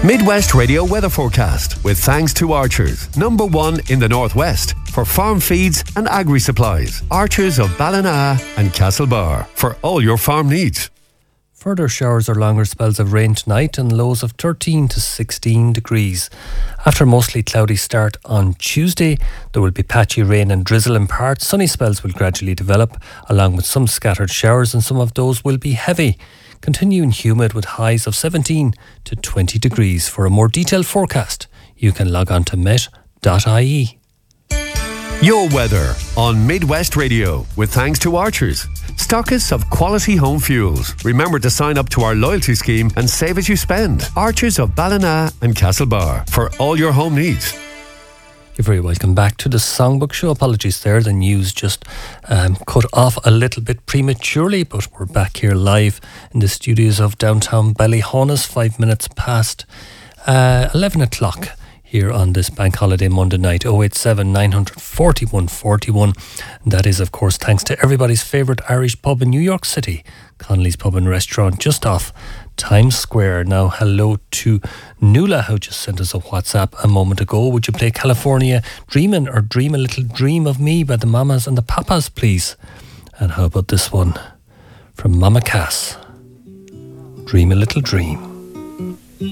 Midwest Radio weather forecast with thanks to Archers, #1 in the Northwest for farm feeds and agri-supplies. Archers of Ballina and Castlebar for all your farm needs. Further showers or longer spells of rain tonight and lows of 13 to 16 degrees. After a mostly cloudy start on Tuesday, there will be patchy rain and drizzle in parts. Sunny spells will gradually develop, along with some scattered showers, and some of those will be heavy. Continuing humid with highs of 17 to 20 degrees. For a more detailed forecast, you can log on to met.ie. Your weather on Midwest Radio with thanks to Archers, stockists of quality home fuels. Remember to sign up to our loyalty scheme and save as you spend. Archers of Ballina and Castlebar for all your home needs. You're very welcome back to the Songbook Show. Apologies there, the news just cut off a little bit prematurely, but we're back here live in the studios of downtown Ballyhonus, 5 minutes past 11 o'clock here on this Bank Holiday Monday night. 087 941 41. And that is, of course, thanks to everybody's favourite Irish pub in New York City, Connolly's Pub and Restaurant, just off Times Square. Now, hello to Nuala, who just sent us a WhatsApp a moment ago. Would you play California Dreamin' or Dream a Little Dream of Me by the Mamas and the Papas, please? And how about this one from Mama Cass? Dream a Little Dream.